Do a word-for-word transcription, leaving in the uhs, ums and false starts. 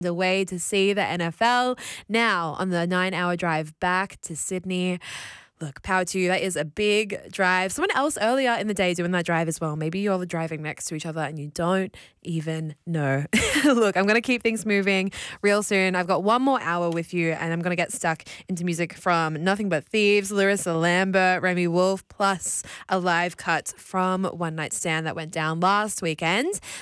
the way to see the N F L. Now, on the nine hour drive back to Sydney, look, power to you. That is a big drive. Someone else earlier in the day doing that drive as well. Maybe you're driving next to each other and you don't even know. Look, I'm going to keep things moving real soon. I've got one more hour with you and I'm going to get stuck into music from Nothing But Thieves, Larissa Lambert, Remy Wolf, plus a live cut from One Night Stand that went down last weekend.